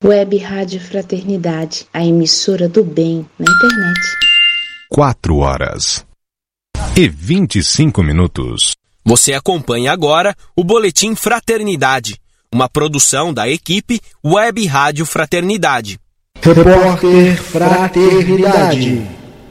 Web Rádio Fraternidade, a emissora do bem na internet. 4h25. Você acompanha agora o Boletim Fraternidade, uma produção da equipe Web Rádio Fraternidade. Repórter Fraternidade.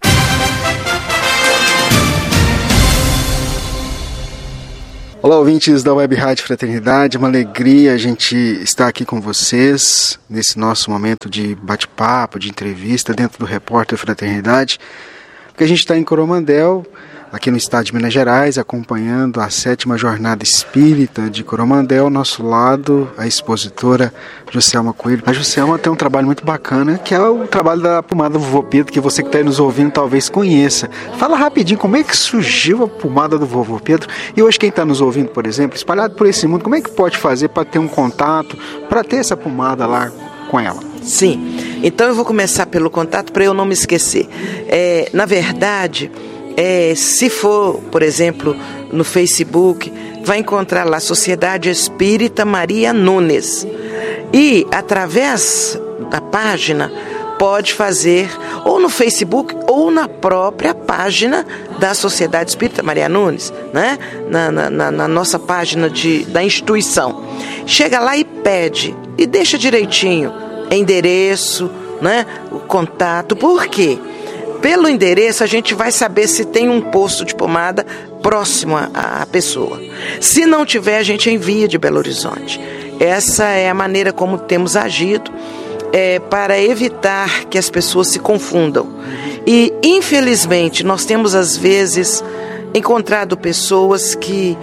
Olá, ouvintes da Web Rádio Fraternidade, uma alegria a gente estar aqui com vocês nesse nosso momento de bate-papo, de entrevista dentro do Repórter Fraternidade, porque a gente está em Coromandel, aqui no estado de Minas Gerais, acompanhando a 7ª Jornada Espírita de Coromandel. Ao nosso lado, a expositora Juscelma Coelho. A Juscelma tem um trabalho muito bacana, que é o trabalho da pomada do Vovô Pedro, que você que está aí nos ouvindo talvez conheça. Fala rapidinho, como é que surgiu a pomada do Vovô Pedro? E hoje quem está nos ouvindo, por exemplo, espalhado por esse mundo, como é que pode fazer para ter um contato, para ter essa pomada lá com ela? Sim, então eu vou começar pelo contato para eu não me esquecer. Na verdade... se for, por exemplo, no Facebook, vai encontrar lá Sociedade Espírita Maria Nunes. E, através da página, pode fazer ou no Facebook ou na própria página da Sociedade Espírita Maria Nunes, né? na nossa página da instituição. Chega lá e pede, e deixa direitinho, endereço, né? O contato. Por quê? Pelo endereço a gente vai saber se tem um posto de pomada próximo à pessoa. Se não tiver, a gente envia de Belo Horizonte. Essa é a maneira como temos agido para evitar que as pessoas se confundam. E, infelizmente, nós temos, às vezes, encontrado pessoas que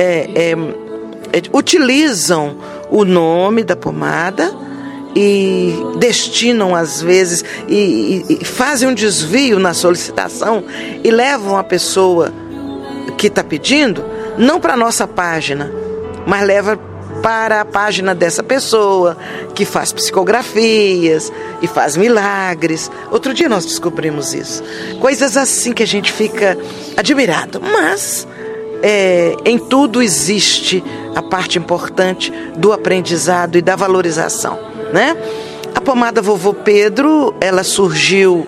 utilizam o nome da pomada e destinam, às vezes, e fazem um desvio na solicitação e levam a pessoa que está pedindo, não para a nossa página, mas leva para a página dessa pessoa, que faz psicografias e faz milagres. Outro dia nós descobrimos isso. Coisas assim que a gente fica admirado, mas... em tudo existe a parte importante do aprendizado e da valorização, né? A pomada Vovô Pedro, ela surgiu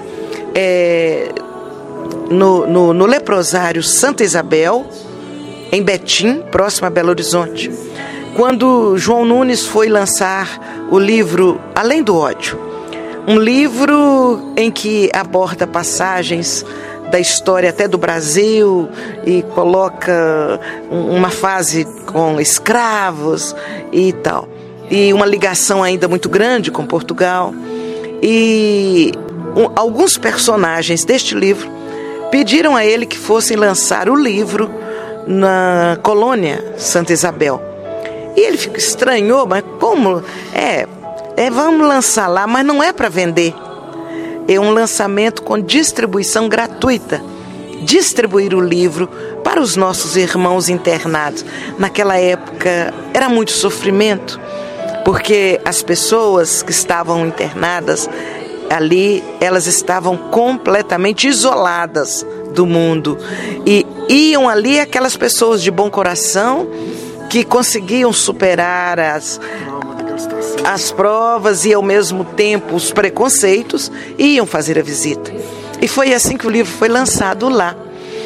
no leprosário Santa Isabel, em Betim, próximo a Belo Horizonte, quando João Nunes foi lançar o livro Além do Ódio, um livro em que aborda passagens da história até do Brasil e coloca uma fase com escravos e tal. E uma ligação ainda muito grande com Portugal. E alguns personagens deste livro pediram a ele que fossem lançar o livro na colônia Santa Isabel. E ele estranhou, mas como? Vamos lançar lá, mas não é para vender. É um lançamento com distribuição gratuita. Distribuir o livro para os nossos irmãos internados. Naquela época era muito sofrimento, porque as pessoas que estavam internadas ali, elas estavam completamente isoladas do mundo. E iam ali aquelas pessoas de bom coração que conseguiam superar as provas e, ao mesmo tempo, os preconceitos, iam fazer a visita. E foi assim que o livro foi lançado lá.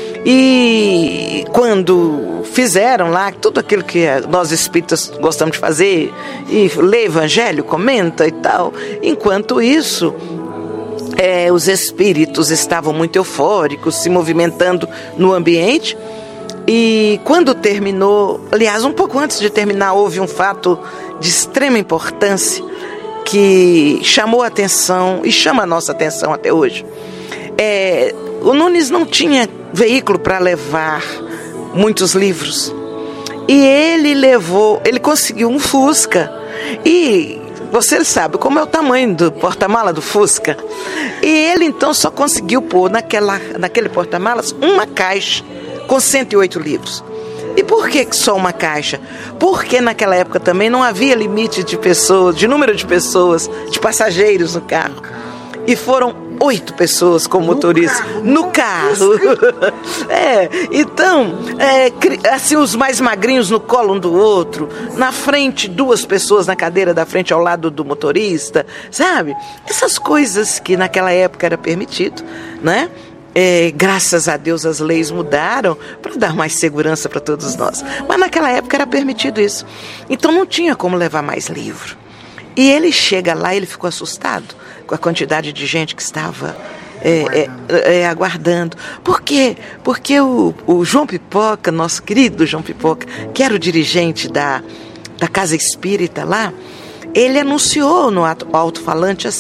E quando fizeram lá tudo aquilo que nós espíritas gostamos de fazer, e lê evangelho, comenta e tal, enquanto isso, os espíritos estavam muito eufóricos, se movimentando no ambiente. E quando terminou, aliás, um pouco antes de terminar, houve um fato de extrema importância que chamou a atenção e chama a nossa atenção até hoje. O Nunes não tinha veículo para levar muitos livros. E ele conseguiu um Fusca. E você sabe como é o tamanho do porta-mala do Fusca. E ele então só conseguiu pôr naquele porta-malas uma caixa com 108 livros. E por que só uma caixa? Porque naquela época também não havia limite de pessoas, de número de pessoas, de passageiros no carro. E foram 8 pessoas com motorista no carro. Então, assim, os mais magrinhos no colo um do outro, na frente 2 pessoas na cadeira da frente ao lado do motorista, sabe? Essas coisas que naquela época era permitido, né? Graças a Deus as leis mudaram para dar mais segurança para todos nós. Mas naquela época era permitido isso. Então não tinha como levar mais livro. E ele chega lá, ele ficou assustado com a quantidade de gente que estava aguardando. Por quê? Porque o João Pipoca, nosso querido João Pipoca, que era o dirigente da Casa Espírita lá, ele anunciou no alto-falante assim: